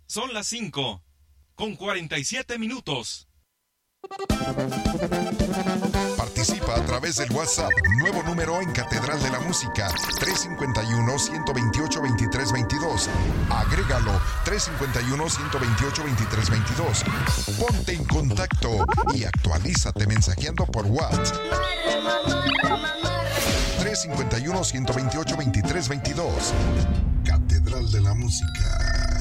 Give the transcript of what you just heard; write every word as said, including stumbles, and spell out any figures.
Son las cinco, con cuarenta y siete minutos. Participa a través del WhatsApp, nuevo número en Catedral de la Música, tres cinco uno, uno dos ocho, dos tres dos dos. Agrégalo, tres cinco uno, uno dos ocho, dos tres dos dos. Ponte en contacto y actualízate mensajeando por WhatsApp. tres cinco uno, uno dos ocho, dos tres dos dos. Catedral de la Música.